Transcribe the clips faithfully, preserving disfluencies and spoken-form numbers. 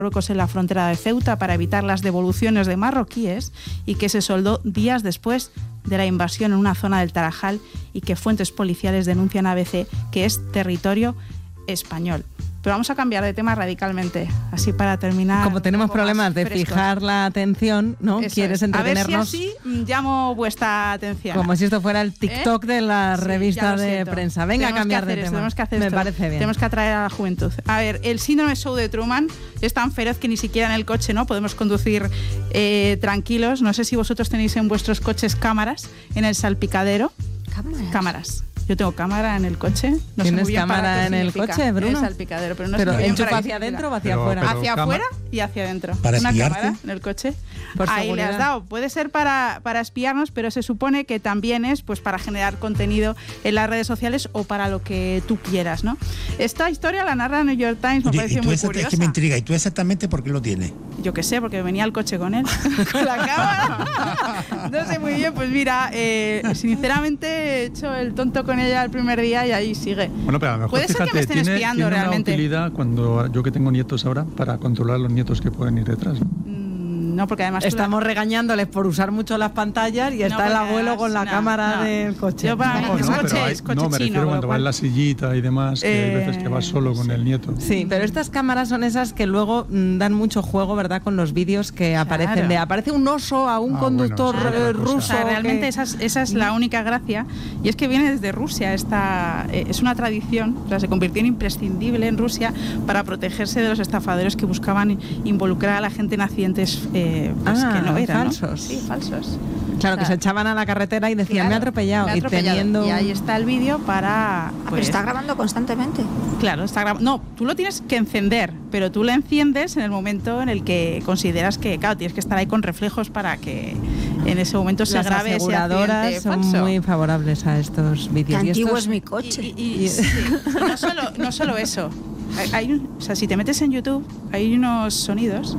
Marruecos en la frontera de Ceuta para evitar las devoluciones de marroquíes y que se soldó días después de la invasión en una zona del Tarajal y que fuentes policiales denuncian a A B C que es territorio español. Pero vamos a cambiar de tema radicalmente, así para terminar. Como tenemos problemas de frescos. Fijar la atención, ¿no? Eso Quieres es. entretenernos. A ver si así llamo vuestra atención. Como si esto fuera el TikTok ¿Eh? de la sí, revista de prensa. Venga, tenemos a cambiar de esto, tema. Tenemos que hacer Me esto. parece bien. Tenemos que atraer a la juventud. A ver, el síndrome show de Truman es tan feroz que ni siquiera en el coche, ¿no? Podemos conducir eh, tranquilos. No sé si vosotros tenéis en vuestros coches cámaras en el salpicadero. Cámaras. Cámaras. Yo tengo cámara en el coche. No ¿Tienes sé muy bien cámara en el coche, Bruno? En el salpicadero, pero no pero sé muy bien enchufa para hacia adentro o hacia pero, afuera. pero hacia cama... afuera y hacia adentro. ¿Para una espiarte? cámara en el coche. Por Ahí seguridad. le has dado. Puede ser para, para espiarnos, pero se supone que también es pues para generar contenido en las redes sociales o para lo que tú quieras, ¿no? Esta historia la narra New York Times, me Oye, pareció ¿y tú muy esa, curiosa. Es que me intriga. ¿Y tú exactamente por qué lo tienes? Yo qué sé, porque venía al coche con él, con la cámara. No sé muy bien, pues mira, eh, sinceramente he hecho el tonto con ella el primer día y ahí sigue. Bueno, pero a lo mejor, puede ser fíjate, que me estén tiene, espiando tiene realmente. una utilidad cuando yo que tengo nietos ahora para controlar a los nietos que pueden ir detrás. No, porque además estamos la... regañándoles por usar mucho las pantallas y no, está el abuelo con la no, cámara no. del coche. Yo para no, mí, no, coche pero hay, es coche no, me refiero chino, cuando va en la sillita y demás, que eh, hay veces que vas solo con sí. el nieto. Sí, pero estas cámaras son esas que luego mm, dan mucho juego, ¿verdad? Con los vídeos que claro. aparecen de aparece un oso a un ah, conductor bueno, eh, ruso. O sea, realmente que... esa, es, esa es la única gracia y es que viene desde Rusia. Esta eh, es una tradición, o sea, se convirtió en imprescindible en Rusia para protegerse de los estafadores que buscaban involucrar a la gente en accidentes eh, pues, ah, que no eran, falsos. ¿no? Sí, falsos. Claro, o sea, que se echaban a la carretera y decían, claro, me ha atropellado. Me ha atropellado. Y, teniendo... y ahí está el vídeo para... Ah, pues, pero está grabando constantemente. Claro, está grabando. No, tú lo tienes que encender, pero tú lo enciendes en el momento en el que consideras que, claro, tienes que estar ahí con reflejos para que en ese momento se Las grabe ese accidente son falso. muy favorables a estos vídeos. Qué y antiguo estos... es mi coche. Y, y, y, sí. y no, solo, no solo eso. Hay, hay un, o sea, si te metes en YouTube, hay unos sonidos.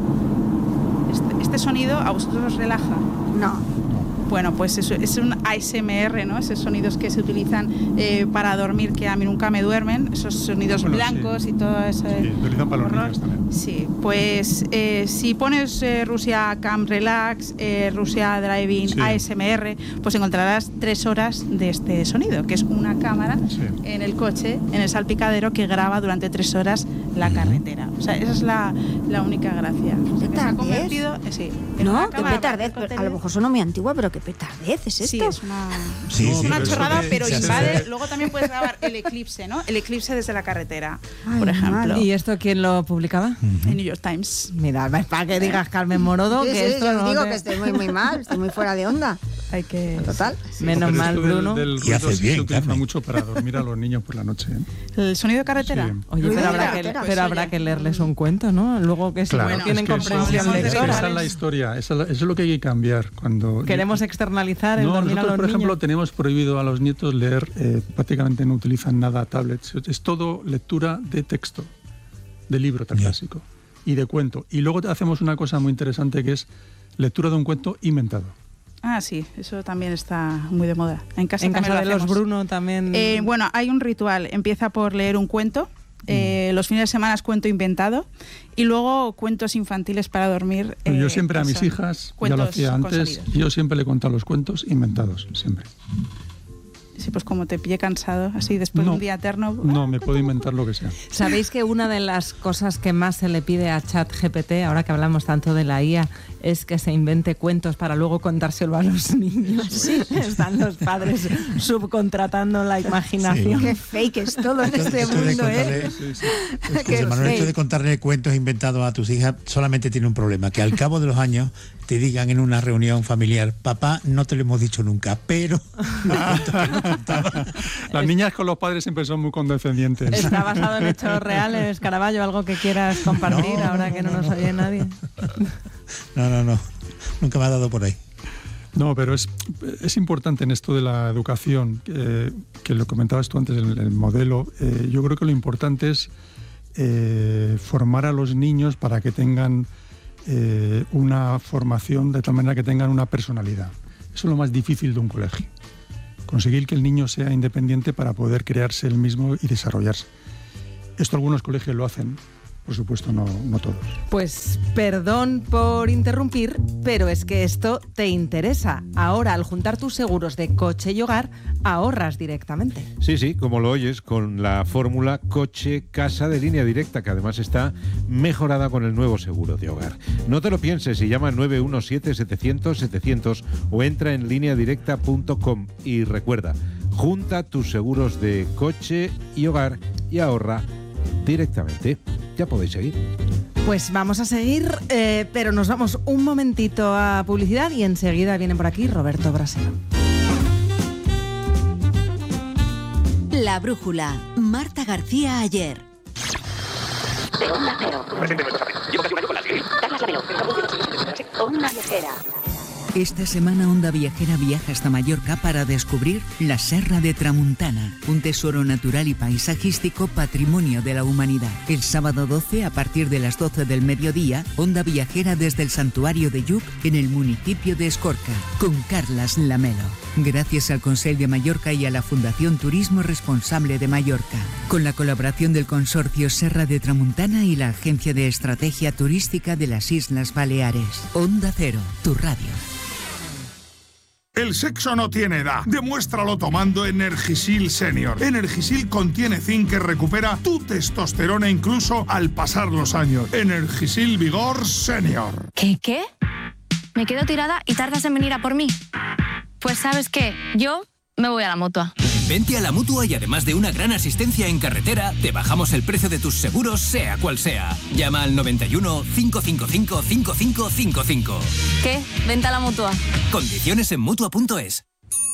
Este, este sonido a vosotros os relaja. No. Bueno, pues eso es un A S M R, ¿no? Esos sonidos que se utilizan eh, para dormir, que a mí nunca me duermen, esos sonidos bueno, blancos sí. y todo eso. Sí, se utilizan para los niños también. Sí, pues eh, si pones eh, Rusia Calm Relax, eh, Rusia Driving sí. A S M R, pues encontrarás tres horas de este sonido, que es una cámara sí. en el coche, en el salpicadero, que graba durante tres horas la carretera. O sea, esa es la, la única gracia. O sea, que se ha convertido, eh, sí, en no, una qué petardez. A lo mejor suena muy antigua, pero qué petardez es esto. Sí, es una, sí, es sí, una pero chorrada, que, pero invade. hace... Luego también puedes grabar el eclipse, ¿no? El eclipse desde la carretera, Ay, por ejemplo. ¿Y esto quién lo publicaba? Uh-huh. En New York Times. Mira, para que digas Carmen Morodo, sí, que sí, esto yo no digo te... que estoy muy, muy mal, estoy muy fuera de onda. Hay que... Total. Sí, menos mal, Bruno. Del, del y haces bien, se utiliza Carmen. mucho para dormir a los niños por la noche. ¿eh? ¿El sonido de carretera? Sí. Oye, pero, habrá que, pues pero habrá que leerles un cuento, ¿no? Luego que si claro, no tienen es que comprensión eso, lectora. Esa es la historia, esa, eso es lo que hay que cambiar. Cuando Queremos externalizar el no, dormir nosotros, a los por niños. ejemplo, tenemos prohibido a los nietos leer, eh, prácticamente no utilizan nada tablets. Es todo lectura de texto, de libro tan yeah. clásico y de cuento. Y luego hacemos una cosa muy interesante que es lectura de un cuento inventado. Ah, sí, eso también está muy de moda. En casa, en también casa lo de los hacemos. Bruno también. Eh, bueno, hay un ritual. Empieza por leer un cuento. Eh, mm. Los fines de semana es cuento inventado y luego cuentos infantiles para dormir. Eh, yo siempre a mis son hijas, ya lo hacía antes, yo siempre le contaba los cuentos inventados, siempre. Sí, pues como te pille cansado, así después no, de un día eterno... No, me puedo inventar lo que sea. ¿Sabéis que una de las cosas que más se le pide a ChatGPT, ahora que hablamos tanto de la I A, es que se invente cuentos para luego contárselo a los niños? Sí. Están los padres subcontratando la imaginación. Sí. Qué fake es todo en este esto mundo, ¿eh? Sí, sí. José Manuel, esto de contarle cuentos inventados a tus hijas solamente tiene un problema, que al cabo de los años te digan en una reunión familiar, papá, no te lo hemos dicho nunca, pero... Las niñas con los padres siempre son muy condescendientes. ¿Está basado en hechos reales, Caraballo? ¿Algo que quieras compartir no, ahora que no nos oye nadie? No, no, no. Nunca me ha dado por ahí. No, pero es, es importante en esto de la educación, eh, que lo comentabas tú antes, el, el modelo. Eh, yo creo que lo importante es eh, formar a los niños para que tengan eh, una formación de tal manera que tengan una personalidad. Eso es lo más difícil de un colegio. Conseguir que el niño sea independiente para poder crearse él mismo y desarrollarse. Esto algunos colegios lo hacen, por supuesto no, no todos. Pues perdón por interrumpir, pero es que esto te interesa. Ahora, al juntar tus seguros de coche y hogar, ahorras directamente. Sí, sí, como lo oyes, con la fórmula coche-casa de Línea Directa, que además está mejorada con el nuevo seguro de hogar. No te lo pienses y llama al nueve uno siete, setecientos, setecientos o entra en línea directa punto com y recuerda, junta tus seguros de coche y hogar y ahorra directamente. Ya podéis seguir. Pues vamos a seguir, eh, pero nos vamos un momentito a publicidad y enseguida viene por aquí Roberto Brasero. La brújula. Marta García Ayer. De Onda Cero. Presente nuestro café. Llevo casi un año con la Siri. Carlas Lamelo. Onda Viajera. Esta semana Onda Viajera viaja hasta Mallorca para descubrir la Serra de Tramuntana, un tesoro natural y paisajístico patrimonio de la humanidad. El sábado doce, a partir de las doce del mediodía, Onda Viajera desde el Santuario de Lluc, en el municipio de Escorca, con Carlas Lamelo. Gracias al Consell de Mallorca y a la Fundación Turismo Responsable de Mallorca, con la colaboración del Consorcio Serra de Tramuntana y la Agencia de Estrategia Turística de las Islas Baleares. Onda Cero, tu radio. El sexo no tiene edad. Demuéstralo tomando Energisil Senior. Energisil contiene zinc que recupera tu testosterona incluso al pasar los años. Energisil Vigor Senior. ¿Qué, qué? Me quedo tirada y tardas en venir a por mí. Pues ¿sabes qué? Yo me voy a la Mutua. Vente a la Mutua y además de una gran asistencia en carretera, te bajamos el precio de tus seguros, sea cual sea. Llama al noventa y uno, cinco cinco cinco, cinco cinco cinco cinco. ¿Qué? Vente a la Mutua. Condiciones en Mutua punto es.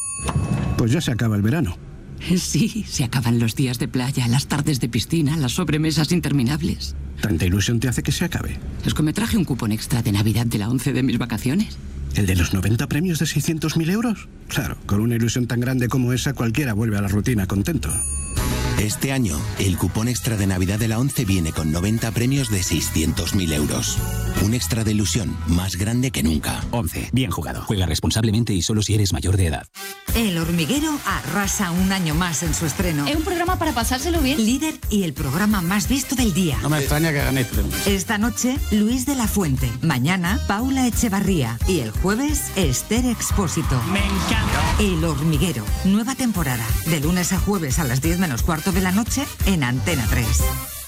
Pues ya se acaba el verano. Sí, se acaban los días de playa, las tardes de piscina, las sobremesas interminables. ¿Tanta ilusión te hace que se acabe? Es que me traje un cupón extra de Navidad de la once de mis vacaciones. ¿El de los noventa premios de seiscientos mil euros? Claro, con una ilusión tan grande como esa, cualquiera vuelve a la rutina contento. Este año, el cupón extra de Navidad de la once viene con noventa premios de seiscientos mil euros. Un extra de ilusión más grande que nunca. once. Bien jugado. Juega responsablemente y solo si eres mayor de edad. El Hormiguero arrasa un año más en su estreno. Es un programa para pasárselo bien. Líder y el programa más visto del día. No me extraña que ganéis premios. Esta noche, Luis de la Fuente. Mañana, Paula Echevarría. Y el jueves, Esther Expósito. Me encanta. El Hormiguero. Nueva temporada. De lunes a jueves a las diez menos cuarto de la noche en Antena tres.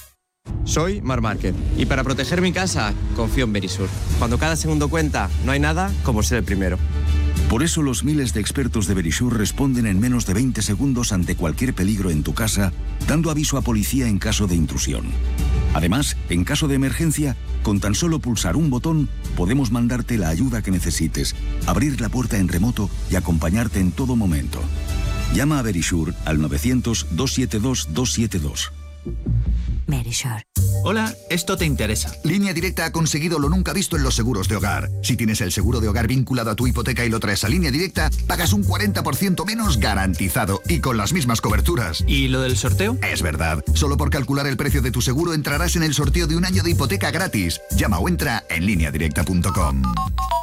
Soy Mar Márquez y para proteger mi casa confío en Verisur. Cuando cada segundo cuenta, no hay nada como ser el primero. Por eso los miles de expertos de Verisur responden en menos de veinte segundos ante cualquier peligro en tu casa, dando aviso a policía en caso de intrusión. Además, en caso de emergencia, con tan solo pulsar un botón, podemos mandarte la ayuda que necesites, abrir la puerta en remoto y acompañarte en todo momento. Llama a Verisur al novecientos, doscientos setenta y dos, doscientos setenta y dos. Verisur. Hola, esto te interesa. Línea Directa ha conseguido lo nunca visto en los seguros de hogar. Si tienes el seguro de hogar vinculado a tu hipoteca y lo traes a Línea Directa, pagas un cuarenta por ciento menos garantizado y con las mismas coberturas. ¿Y lo del sorteo? Es verdad. Solo por calcular el precio de tu seguro entrarás en el sorteo de un año de hipoteca gratis. Llama o entra en línea directa punto com.